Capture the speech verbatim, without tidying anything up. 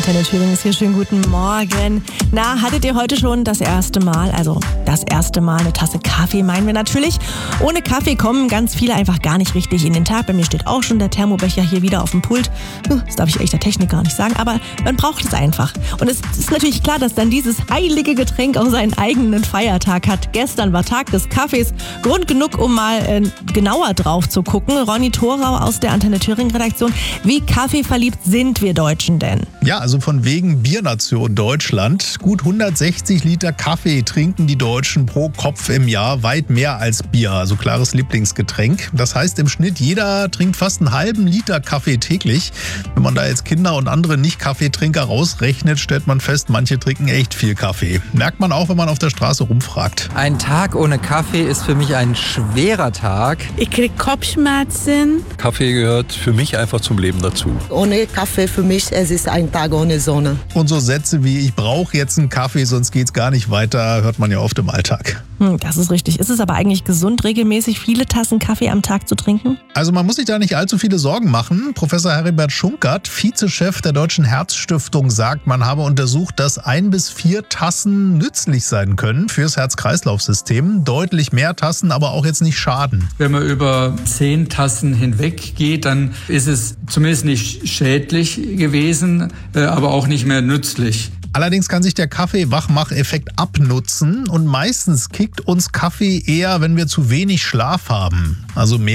Antenne Thüringen ist hier. Schönen guten Morgen. Na, hattet ihr heute schon das erste Mal, also das erste Mal eine Tasse Kaffee, meinen wir natürlich. Ohne Kaffee kommen ganz viele einfach gar nicht richtig in den Tag. Bei mir steht auch schon der Thermobecher hier wieder auf dem Pult. Das darf ich echt der Technik gar nicht sagen, aber man braucht es einfach. Und es ist natürlich klar, dass dann dieses heilige Getränk auch seinen eigenen Feiertag hat. Gestern war Tag des Kaffees. Grund genug, um mal äh, genauer drauf zu gucken. Ronny Thorau aus der Antenne Thüringen Redaktion. Wie kaffeeverliebt sind wir Deutschen denn? Ja, also von wegen Biernation Deutschland. Gut hundertsechzig Liter Kaffee trinken die Deutschen pro Kopf im Jahr. Weit mehr als Bier, also klares Lieblingsgetränk. Das heißt im Schnitt, jeder trinkt fast einen halben Liter Kaffee täglich. Wenn man da jetzt Kinder und andere Nicht-Kaffeetrinker rausrechnet, stellt man fest, manche trinken echt viel Kaffee. Merkt man auch, wenn man auf der Straße rumfragt. Ein Tag ohne Kaffee ist für mich ein schwerer Tag. Ich kriege Kopfschmerzen. Kaffee gehört für mich einfach zum Leben dazu. Ohne Kaffee für mich, es ist ein Tag ohne Sonne. Und so Sätze wie, ich brauche jetzt einen Kaffee, sonst geht's gar nicht weiter, hört man ja oft im Alltag. Hm, das ist richtig. Ist es aber eigentlich gesund, regelmäßig viele Tassen Kaffee am Tag zu trinken? Also man muss sich da nicht allzu viele Sorgen machen. Professor Heribert Schunkert, Vizechef der Deutschen Herzstiftung, sagt, man habe untersucht, dass ein bis vier Tassen nützlich sein können fürs Herz-Kreislauf-System. Deutlich mehr Tassen, aber auch jetzt nicht schaden. Wenn man über zehn Tassen hinweg geht, dann ist es zumindest nicht schädlich gewesen, aber auch nicht mehr nützlich. Allerdings kann sich der Kaffee-Wachmach-Effekt abnutzen und meistens kickt uns Kaffee eher, wenn wir zu wenig Schlaf haben. Also mehr